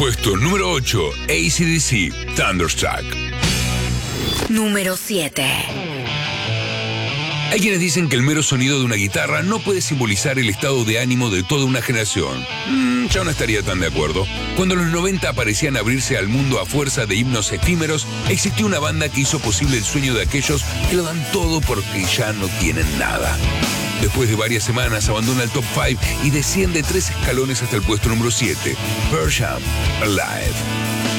Puesto número 8, AC/DC, Thunderstruck. Número 7. Hay quienes dicen que el mero sonido de una guitarra no puede simbolizar el estado de ánimo de toda una generación. Yo no estaría tan de acuerdo. Cuando los 90 parecían abrirse al mundo a fuerza de himnos efímeros, existió una banda que hizo posible el sueño de aquellos que lo dan todo porque ya no tienen nada. Después de varias semanas abandona el top 5 y desciende 3 escalones hasta el puesto número 7, Pearl Jam, Alive.